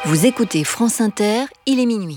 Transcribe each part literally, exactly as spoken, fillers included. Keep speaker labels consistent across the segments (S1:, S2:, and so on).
S1: Vous écoutez France Inter, il est minuit.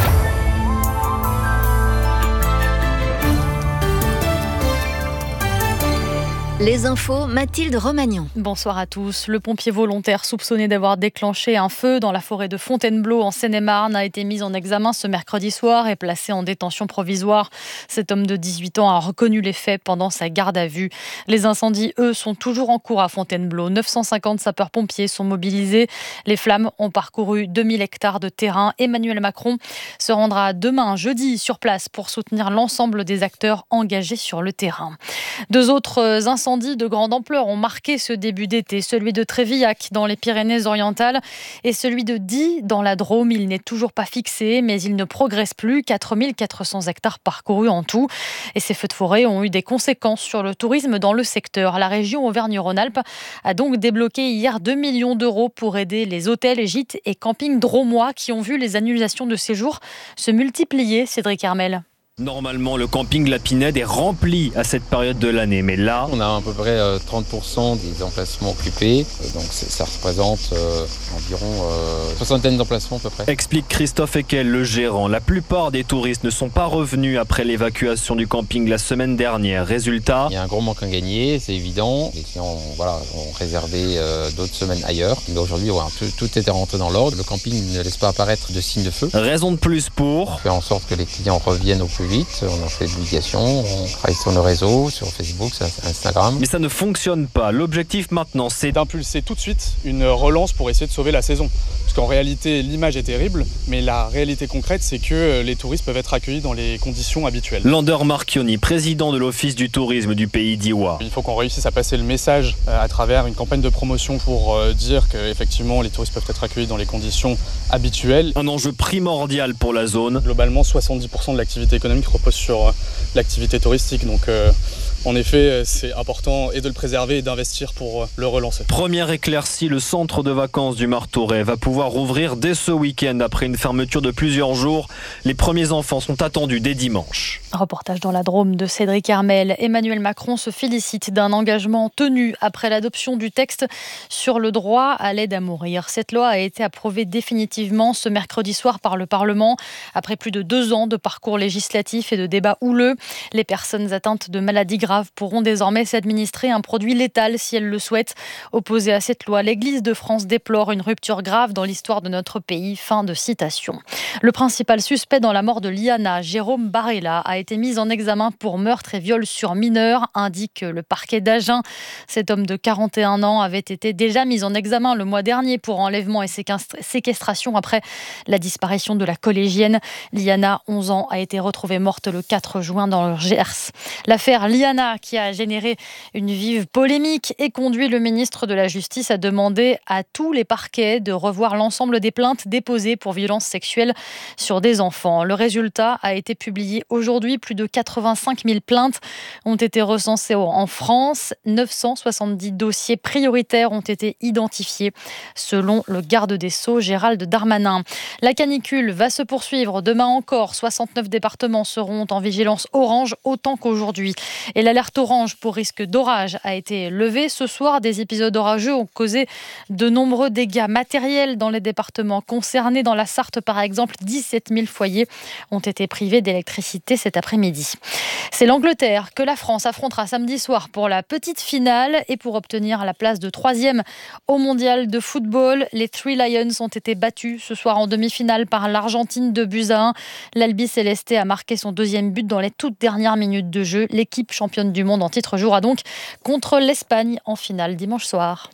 S1: Les infos, Mathilde Romagnan.
S2: Bonsoir à tous. Le pompier volontaire soupçonné d'avoir déclenché un feu dans la forêt de Fontainebleau en Seine-et-Marne a été mis en examen ce mercredi soir et placé en détention provisoire. Cet homme de dix-huit ans a reconnu les faits pendant sa garde à vue. Les incendies, eux, sont toujours en cours à Fontainebleau. neuf cent cinquante sapeurs-pompiers sont mobilisés. Les flammes ont parcouru deux mille hectares de terrain. Emmanuel Macron se rendra demain, jeudi, sur place pour soutenir l'ensemble des acteurs engagés sur le terrain. Deux autres incendies de grande ampleur ont marqué ce début d'été, celui de Trévillac dans les Pyrénées-Orientales et celui de Die dans la Drôme. Il n'est toujours pas fixé, mais il ne progresse plus. quatre mille quatre cents hectares parcourus en tout. Et ces feux de forêt ont eu des conséquences sur le tourisme dans le secteur. La région Auvergne-Rhône-Alpes a donc débloqué hier deux millions d'euros pour aider les hôtels, gîtes et campings drômois qui ont vu les annulations de séjours se multiplier. Cédric Hermel.
S3: Normalement, le camping La Pinède est rempli à cette période de l'année, mais là...
S4: On a à peu près trente pour cent des emplacements occupés, donc ça représente euh, environ euh, soixantaine d'emplacements à peu près.
S3: Explique Christophe Eckel, le gérant. La plupart des touristes ne sont pas revenus après l'évacuation du camping la semaine dernière. Résultat...
S4: Il y a un gros manque à gagner, c'est évident. Les clients voilà, ont réservé euh, d'autres semaines ailleurs. Mais aujourd'hui, voilà, tout, tout était rentré dans l'ordre. Le camping ne laisse pas apparaître de signes de feu.
S3: Raison de plus pour...
S4: Faire en sorte que les clients reviennent au plus vite, on en fait publication, on travaille sur nos réseaux, sur Facebook, sur Instagram.
S3: Mais ça ne fonctionne pas. L'objectif maintenant, c'est
S5: d'impulser tout de suite une relance pour essayer de sauver la saison. Parce qu'en réalité, l'image est terrible, mais la réalité concrète, c'est que les touristes peuvent être accueillis dans les conditions habituelles.
S3: Lander Marchioni, président de l'Office du tourisme du pays d'Iwa.
S5: Il faut qu'on réussisse à passer le message à travers une campagne de promotion pour dire qu'effectivement, les touristes peuvent être accueillis dans les conditions habituelles.
S3: Un enjeu primordial pour la zone.
S5: Globalement, soixante-dix pour cent de l'activité économique repose sur l'activité touristique. Donc, euh, en effet, c'est important et de le préserver et d'investir pour le relancer.
S3: Première éclaircie, le centre de vacances du Martorey va pouvoir rouvrir dès ce week-end après une fermeture de plusieurs jours. Les premiers enfants sont attendus dès dimanche.
S2: Reportage dans la Drôme de Cédric Hermel. Emmanuel Macron se félicite d'un engagement tenu après l'adoption du texte sur le droit à l'aide à mourir. Cette loi a été approuvée définitivement ce mercredi soir par le Parlement. Après plus de deux ans de parcours législatif et de débats houleux, les personnes atteintes de maladies graves pourront désormais s'administrer un produit létal si elles le souhaitent. Opposée à cette loi, l'Église de France déplore une rupture grave dans l'histoire de notre pays. Fin de citation. Le principal suspect dans la mort de Liana, Jérôme Barella, a été mis en examen pour meurtre et viol sur mineur, indique le parquet d'Agen. Cet homme de quarante et un ans avait été déjà mis en examen le mois dernier pour enlèvement et séquestration après la disparition de la collégienne. Liana, onze ans, a été retrouvée morte le quatre juin dans le Gers. L'affaire Liana, qui a généré une vive polémique et conduit le ministre de la Justice à demander à tous les parquets de revoir l'ensemble des plaintes déposées pour violences sexuelles sur des enfants. Le résultat a été publié aujourd'hui. Plus de quatre-vingt-cinq mille plaintes ont été recensées en France. neuf cent soixante-dix dossiers prioritaires ont été identifiés, selon le garde des Sceaux, Gérald Darmanin. La canicule va se poursuivre. Demain encore, soixante-neuf départements seront en vigilance orange autant qu'aujourd'hui. Et l'alerte orange pour risque d'orage a été levée. Ce soir, des épisodes orageux ont causé de nombreux dégâts matériels dans les départements concernés. Dans la Sarthe, par exemple, dix-sept mille foyers ont été privés d'électricité cet après-midi. C'est l'Angleterre que la France affrontera samedi soir pour la petite finale et pour obtenir la place de troisième au mondial de football. Les Three Lions ont été battus ce soir en demi-finale par l'Argentine de buts à un. L'Albi Céleste a marqué son deuxième but dans les toutes dernières minutes de jeu. L'équipe championne du monde en titre jouera donc contre l'Espagne en finale dimanche soir.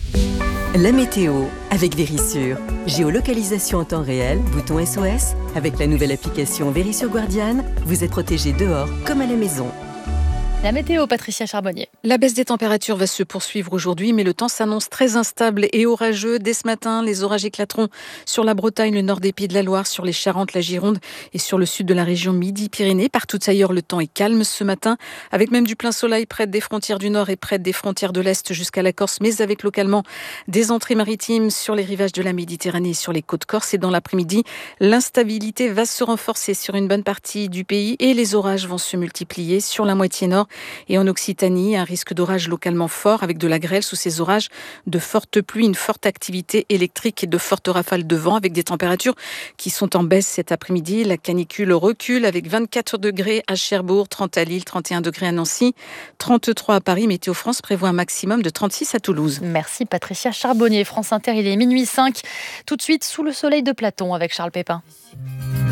S1: La météo avec Verisure. Géolocalisation en temps réel, bouton S O S. Avec la nouvelle application Verisure Guardian, vous êtes protégé dehors comme à la maison.
S2: La météo, Patricia Charbonnier.
S6: La baisse des températures va se poursuivre aujourd'hui, mais le temps s'annonce très instable et orageux. Dès ce matin, les orages éclateront sur la Bretagne, le nord des Pays de la Loire, sur les Charentes, la Gironde et sur le sud de la région Midi-Pyrénées. Partout ailleurs, le temps est calme ce matin, avec même du plein soleil près des frontières du nord et près des frontières de l'est jusqu'à la Corse, mais avec localement des entrées maritimes sur les rivages de la Méditerranée et sur les côtes corses. Et dans l'après-midi, l'instabilité va se renforcer sur une bonne partie du pays et les orages vont se multiplier sur la moitié nord Et en Occitanie, un risque d'orage localement fort avec de la grêle. Sous ces orages, de fortes pluies, une forte activité électrique et de fortes rafales de vent avec des températures qui sont en baisse cet après-midi. La canicule recule avec vingt-quatre degrés à Cherbourg, trente à Lille, trente et un degrés à Nancy, trente-trois à Paris. Météo France prévoit un maximum de trente-six à Toulouse.
S2: Merci Patricia Charbonnier. France Inter, il est minuit cinq. Tout de suite, sous le soleil de Platon avec Charles Pépin.